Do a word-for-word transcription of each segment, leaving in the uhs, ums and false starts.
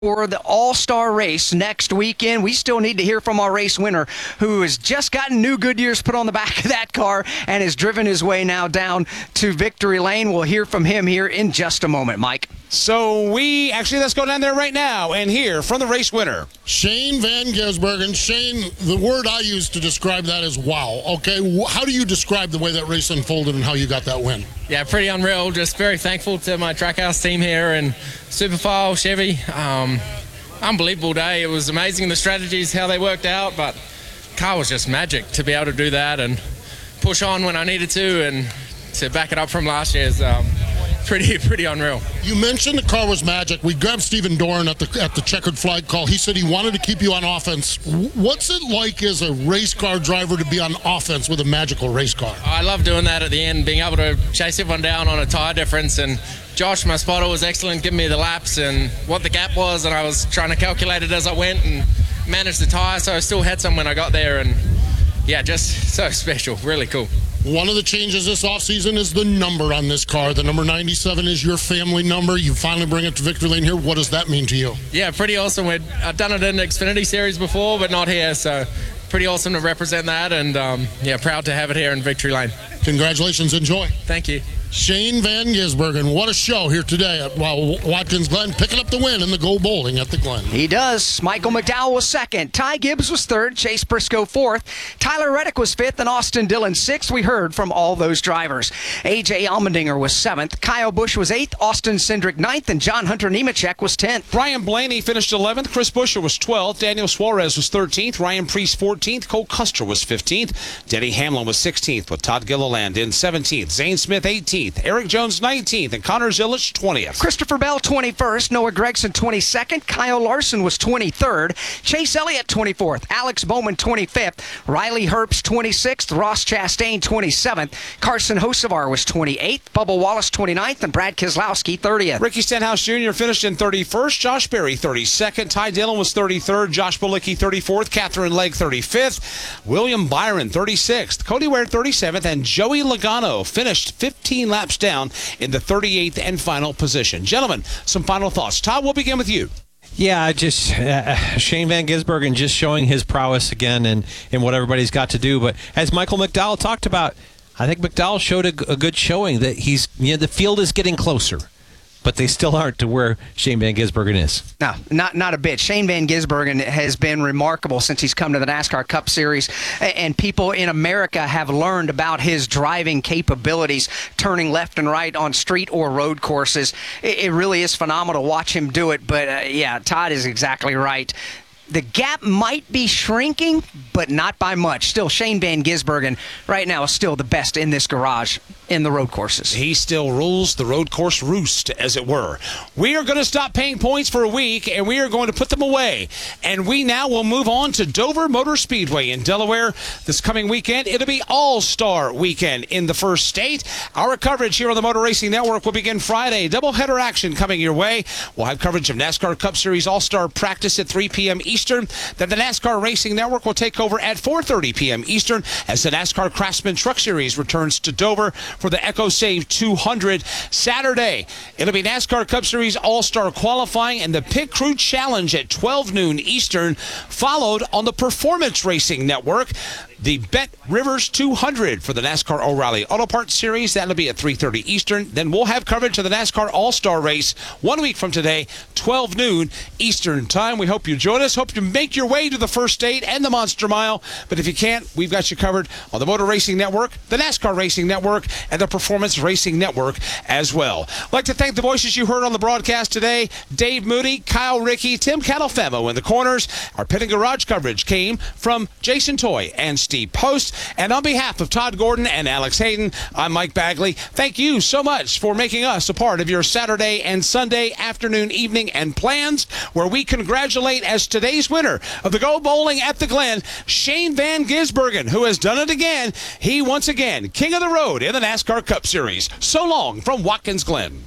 for the All-Star race next weekend. We still need to hear from our race winner, who has just gotten new Goodyears put on the back of that car and has driven his way now down to victory lane. We'll hear from him here in just a moment, Mike. So we actually, let's go down there right now and hear from the race winner, Shane Van Gisbergen. Shane, the word I use to describe that is wow. Okay, how do you describe the way that race unfolded and how you got that win? Yeah, pretty unreal. Just very thankful to my Trackhouse team here and Superfile, Chevy. Um, unbelievable day. It was amazing, the strategies, how they worked out, but the car was just magic to be able to do that and push on when I needed to, and to back it up from last year's um, pretty pretty unreal. You mentioned the car was magic. We grabbed Stephen Doran at the at the checkered flag call. He said he wanted to keep you on offense. What's it like as a race car driver to be on offense with a magical race car? I love doing that at the end, being able to chase everyone down on a tyre difference. And Josh, my spotter, was excellent, giving me the laps and what the gap was, and I was trying to calculate it as I went and manage the tyre, so I still had some when I got there. And yeah, just so special, really cool. One of the changes this offseason is the number on this car. The number ninety-seven is your family number. You finally bring it to victory lane here. What does that mean to you? Yeah, pretty awesome. We'd, I've done it in the Xfinity Series before, but not here, so pretty awesome to represent that, and um, yeah, proud to have it here in victory lane. Congratulations. Enjoy. Thank you. Shane Van Gisbergen, what a show here today at well, Watkins Glen, picking up the win in the Go Bowling at the Glen. He does. Michael McDowell was second. Ty Gibbs was third. Chase Briscoe fourth. Tyler Reddick was fifth, and Austin Dillon sixth. We heard from all those drivers. A J Allmendinger was seventh. Kyle Busch was eighth. Austin Cindric ninth, and John Hunter Nemechek was tenth. Brian Blaney finished eleventh. Chris Buescher was twelfth. Daniel Suarez was thirteenth. Ryan Preece fourteenth. Cole Custer was fifteenth. Denny Hamlin was sixteenth, with Todd Gilliland in seventeenth. Zane Smith eighteenth. Eric Jones nineteenth, and Connor Zilisch twentieth. Christopher Bell twenty-first, Noah Gragson twenty-second, Kyle Larson was twenty-third, Chase Elliott twenty-fourth, Alex Bowman twenty-fifth, Riley Herbst twenty-sixth, Ross Chastain twenty-seventh, Carson Hocevar was twenty-eighth, Bubba Wallace twenty-ninth, and Brad Keselowski thirtieth. Ricky Stenhouse Junior finished in thirty-first, Josh Berry thirty-second, Ty Dillon was thirty-third, Josh Bilicki thirty-fourth, Catherine Legg thirty-fifth, William Byron thirty-sixth, Cody Ware thirty-seventh, and Joey Logano finished fifteen laps down in the thirty-eighth and final position. Gentlemen, some final thoughts. Todd, we'll begin with you. Yeah, just uh, Shane Van Gisbergen just showing his prowess again and, and what everybody's got to do. But as Michael McDowell talked about, I think McDowell showed a, a good showing that he's, you know, the field is getting closer, but they still aren't to where Shane Van Gisbergen is. No, not not a bit. Shane Van Gisbergen has been remarkable since he's come to the NASCAR Cup Series, and people in America have learned about his driving capabilities, turning left and right on street or road courses. It, it really is phenomenal to watch him do it, but uh, yeah, Todd is exactly right. The gap might be shrinking, but not by much. Still, Shane Van Gisbergen right now is still the best in this garage in the road courses. He still rules the road course roost, as it were. We are going to stop paying points for a week, and we are going to put them away. And we now will move on to Dover Motor Speedway in Delaware this coming weekend. It'll be All-Star Weekend in the first state. Our coverage here on the Motor Racing Network will begin Friday. Doubleheader action coming your way. We'll have coverage of NASCAR Cup Series All-Star practice at three p.m. Eastern. Then the NASCAR Racing Network will take over at four thirty p.m. Eastern as the NASCAR Craftsman Truck Series returns to Dover for the EchoSave two hundred Saturday. It'll be NASCAR Cup Series All-Star qualifying and the Pit Crew Challenge at twelve noon Eastern, followed on the Performance Racing Network. The Bet Rivers two hundred for the NASCAR O'Reilly Auto Parts Series. That'll be at three thirty Eastern. Then we'll have coverage of the NASCAR All-Star Race one week from today, twelve noon Eastern Time. We hope you join us. Hope you make your way to the First State and the Monster Mile. But if you can't, we've got you covered on the Motor Racing Network, the NASCAR Racing Network, and the Performance Racing Network as well. I'd like to thank the voices you heard on the broadcast today. Dave Moody, Kyle Rickey, Tim Catalfemo in the corners. Our pit and garage coverage came from Jason Toy and Steve Post. And on behalf of Todd Gordon and Alex Hayden, I'm Mike Bagley. Thank you so much for making us a part of your Saturday and Sunday afternoon, evening, and plans, where we congratulate as today's winner of the Go Bowling at the Glen, Shane Van Gisbergen, who has done it again. He once again, king of the road in the NASCAR Cup Series. So long from Watkins Glen.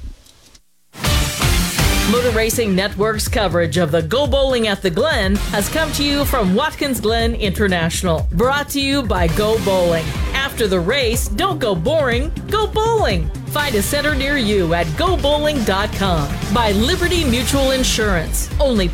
Motor Racing Network's coverage of the Go Bowling at the Glen has come to you from Watkins Glen International. Brought to you by Go Bowling. After the race, don't go boring, go bowling. Find a center near you at go bowling dot com. By Liberty Mutual Insurance. Only